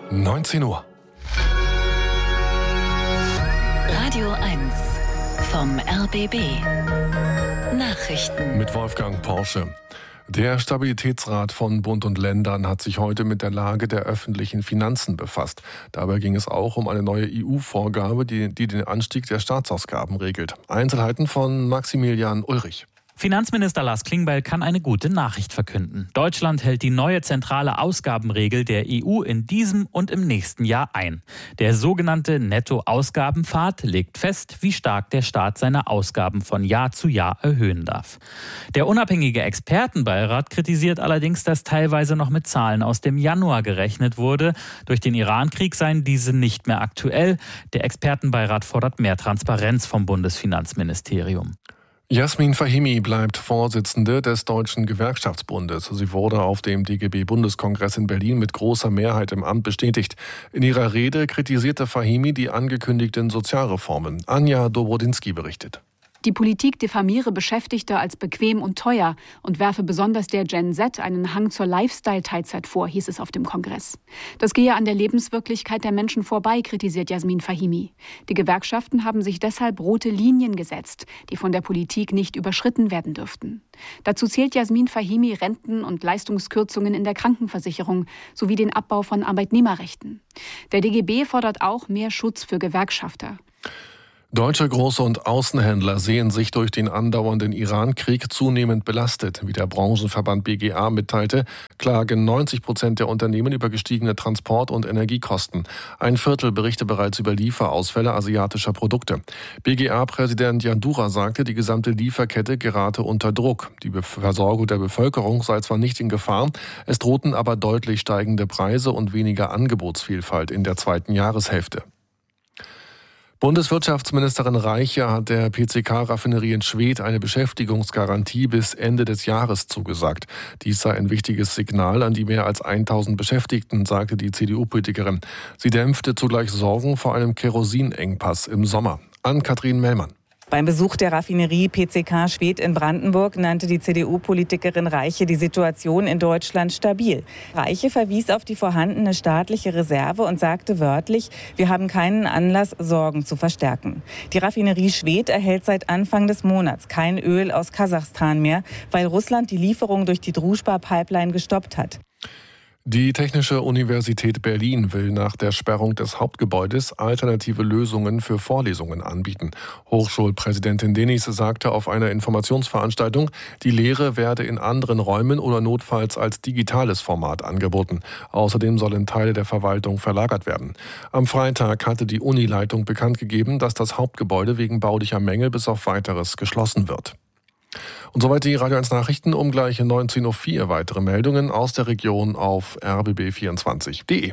19 Uhr. Radio 1 vom RBB. Nachrichten. Mit Wolfgang Porsche. Der Stabilitätsrat von Bund und Ländern hat sich heute mit der Lage der öffentlichen Finanzen befasst. Dabei ging es auch um eine neue EU-Vorgabe, die den Anstieg der Staatsausgaben regelt. Einzelheiten von Maximilian Ulrich. Finanzminister Lars Klingbeil kann eine gute Nachricht verkünden. Deutschland hält die neue zentrale Ausgabenregel der EU in diesem und im nächsten Jahr ein. Der sogenannte Nettoausgabenpfad legt fest, wie stark der Staat seine Ausgaben von Jahr zu Jahr erhöhen darf. Der unabhängige Expertenbeirat kritisiert allerdings, dass teilweise noch mit Zahlen aus dem Januar gerechnet wurde. Durch den Irankrieg seien diese nicht mehr aktuell. Der Expertenbeirat fordert mehr Transparenz vom Bundesfinanzministerium. Jasmin Fahimi bleibt Vorsitzende des Deutschen Gewerkschaftsbundes. Sie wurde auf dem DGB-Bundeskongress in Berlin mit großer Mehrheit im Amt bestätigt. In ihrer Rede kritisierte Fahimi die angekündigten Sozialreformen. Anja Dobrodinsky berichtet. Die Politik diffamiere Beschäftigte als bequem und teuer und werfe besonders der Gen Z einen Hang zur Lifestyle-Teilzeit vor, hieß es auf dem Kongress. Das gehe an der Lebenswirklichkeit der Menschen vorbei, kritisiert Jasmin Fahimi. Die Gewerkschaften haben sich deshalb rote Linien gesetzt, die von der Politik nicht überschritten werden dürften. Dazu zählt Jasmin Fahimi Renten- und Leistungskürzungen in der Krankenversicherung sowie den Abbau von Arbeitnehmerrechten. Der DGB fordert auch mehr Schutz für Gewerkschafter. Deutsche Groß- und Außenhändler sehen sich durch den andauernden Irankrieg zunehmend belastet. Wie der Branchenverband BGA mitteilte, klagen 90% der Unternehmen über gestiegene Transport- und Energiekosten. Ein Viertel berichte bereits über Lieferausfälle asiatischer Produkte. BGA-Präsident Jandura sagte, die gesamte Lieferkette gerate unter Druck. Die Versorgung der Bevölkerung sei zwar nicht in Gefahr, es drohten aber deutlich steigende Preise und weniger Angebotsvielfalt in der zweiten Jahreshälfte. Bundeswirtschaftsministerin Reiche hat der PCK-Raffinerie in Schwedt eine Beschäftigungsgarantie bis Ende des Jahres zugesagt. Dies sei ein wichtiges Signal an die mehr als 1000 Beschäftigten, sagte die CDU-Politikerin. Sie dämpfte zugleich Sorgen vor einem Kerosinengpass im Sommer. Ann-Kathrin Mellmann. Beim Besuch der Raffinerie PCK Schwedt in Brandenburg nannte die CDU-Politikerin Reiche die Situation in Deutschland stabil. Reiche verwies auf die vorhandene staatliche Reserve und sagte wörtlich, wir haben keinen Anlass, Sorgen zu verstärken. Die Raffinerie Schwedt erhält seit Anfang des Monats kein Öl aus Kasachstan mehr, weil Russland die Lieferung durch die Druzhba-Pipeline gestoppt hat. Die Technische Universität Berlin will nach der Sperrung des Hauptgebäudes alternative Lösungen für Vorlesungen anbieten. Hochschulpräsidentin Denis sagte auf einer Informationsveranstaltung, die Lehre werde in anderen Räumen oder notfalls als digitales Format angeboten. Außerdem sollen Teile der Verwaltung verlagert werden. Am Freitag hatte die Unileitung bekannt gegeben, dass das Hauptgebäude wegen baulicher Mängel bis auf Weiteres geschlossen wird. Und soweit die Radio 1 Nachrichten um gleich 19.04 Uhr. Weitere Meldungen aus der Region auf rbb24.de.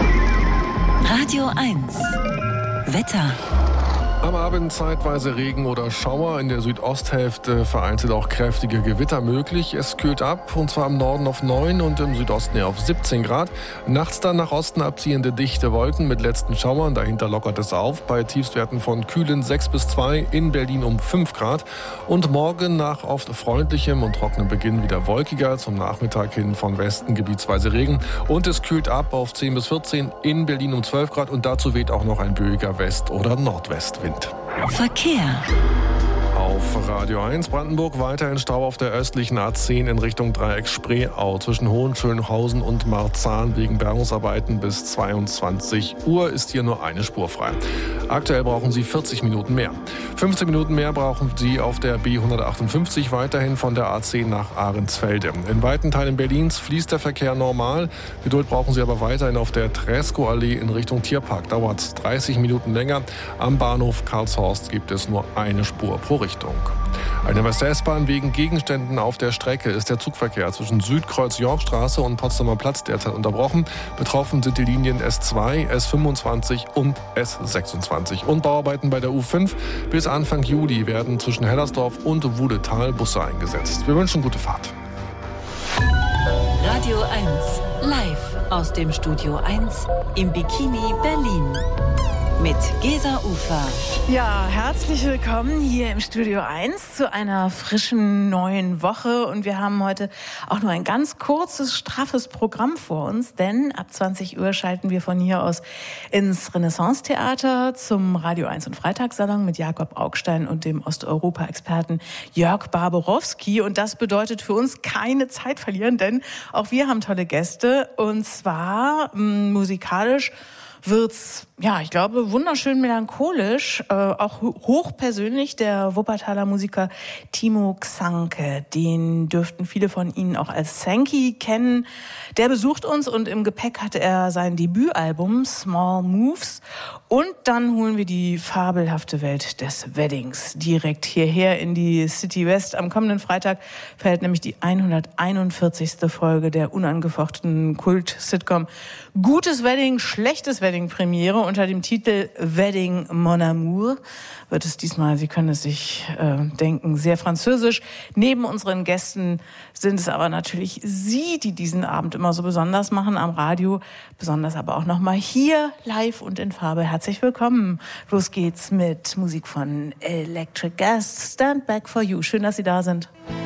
Radio 1 Wetter. Am Abend zeitweise Regen oder Schauer, in der Südosthälfte vereinzelt auch kräftige Gewitter möglich. Es kühlt ab, und zwar im Norden auf 9 und im Südosten auf 17 Grad. Nachts dann nach Osten abziehende dichte Wolken mit letzten Schauern, dahinter lockert es auf, bei Tiefstwerten von kühlen 6 bis 2, in Berlin um 5 Grad. Und morgen nach oft freundlichem und trockenem Beginn wieder wolkiger, zum Nachmittag hin von Westen gebietsweise Regen. Und es kühlt ab auf 10 bis 14, in Berlin um 12 Grad und dazu weht auch noch ein böiger West- oder Nordwestwind. Verkehr. Auf Radio 1 Brandenburg weiterhin Stau auf der östlichen A10 in Richtung Dreieck Spreeau. Zwischen Hohenschönhausen und Marzahn wegen Bergungsarbeiten bis 22 Uhr ist hier nur eine Spur frei. Aktuell brauchen Sie 40 Minuten mehr. 15 Minuten mehr brauchen Sie auf der B158 weiterhin von der A10 nach Ahrensfelde. In weiten Teilen Berlins fließt der Verkehr normal. Geduld brauchen Sie aber weiterhin auf der Tresco-Allee in Richtung Tierpark. Dauert es 30 Minuten länger. Am Bahnhof Karlshorst gibt es nur eine Spur pro Richtung. Eine West-S-Bahn wegen Gegenständen auf der Strecke ist der Zugverkehr zwischen Südkreuz-Yorkstraße und Potsdamer Platz derzeit unterbrochen. Betroffen sind die Linien S2, S25 und S26. Und Bauarbeiten bei der U5. Bis Anfang Juli werden zwischen Hellersdorf und Wuhletal Busse eingesetzt. Wir wünschen gute Fahrt. Radio 1 live aus dem Studio 1 im Bikini Berlin. mit Gesa Ufer. Ja, herzlich willkommen hier im Studio 1 zu einer frischen neuen Woche. Und wir haben heute auch nur ein ganz kurzes, straffes Programm vor uns, denn ab 20 Uhr schalten wir von hier aus ins Renaissance-Theater zum Radio 1 und Freitagssalon mit Jakob Augstein und dem Osteuropa-Experten Jörg Barborowski. Und das bedeutet für uns keine Zeit verlieren, denn auch wir haben tolle Gäste. Und zwar musikalisch wird's, ja, ich glaube, wunderschön melancholisch, auch hochpersönlich, der Wuppertaler Musiker Timo Xanke. Den dürften viele von Ihnen auch als Sankey kennen. Der besucht uns und im Gepäck hatte er sein Debütalbum Small Moves. Und dann holen wir die fabelhafte Welt des Weddings direkt hierher in die City West. Am kommenden Freitag fällt nämlich die 141. Folge der unangefochtenen Kult-Sitcom Gutes Wedding, Schlechtes Wedding Premiere unter dem Titel Wedding Mon Amour. Wird es diesmal, Sie können es sich denken, sehr französisch. Neben unseren Gästen sind es aber natürlich Sie, die diesen Abend immer so besonders machen am Radio. Besonders aber auch nochmal hier live und in Farbe. Herzlich willkommen. Los geht's mit Musik von Electric Gas. Stand Back for You. Schön, dass Sie da sind.